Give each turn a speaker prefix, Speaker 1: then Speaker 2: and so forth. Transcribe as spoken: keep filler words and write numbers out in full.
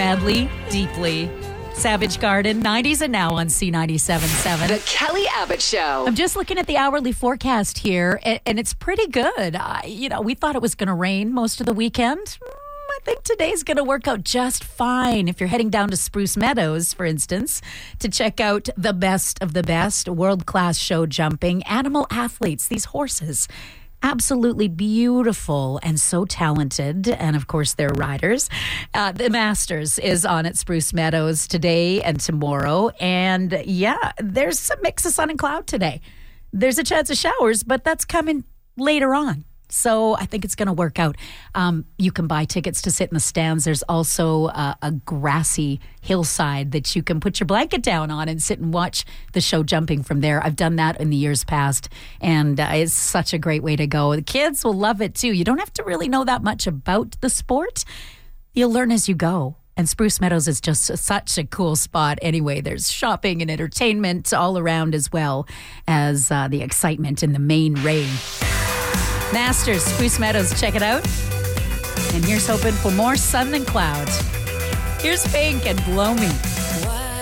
Speaker 1: sadly, deeply. Savage Garden, nineties and now on C ninety-seven point seven.
Speaker 2: The Kelly Abbott Show.
Speaker 1: I'm just looking at the hourly forecast here, and, and it's pretty good. I, you know, we thought it was going to rain most of the weekend. Mm, I think today's going to work out just fine. If you're heading down to Spruce Meadows, for instance, to check out the best of the best, world-class show jumping, animal athletes, these horses. Absolutely beautiful and so talented. And of course, they're riders. Uh, the Masters is on at Spruce Meadows today and tomorrow. And yeah, there's some mix of sun and cloud today. There's a chance of showers, but that's coming later on. So I think it's going to work out. Um, you can buy tickets to sit in the stands. There's also uh, a grassy hillside that you can put your blanket down on and sit and watch the show jumping from there. I've done that in the years past, and uh, it's such a great way to go. The kids will love it too. You don't have to really know that much about the sport. You'll learn as you go. And Spruce Meadows is just such a cool spot anyway. There's shopping and entertainment all around, as well as uh, the excitement in the main ring. Masters, Spruce Meadows, check it out. And here's hoping for more sun than cloud. Here's Pink and Blow Me.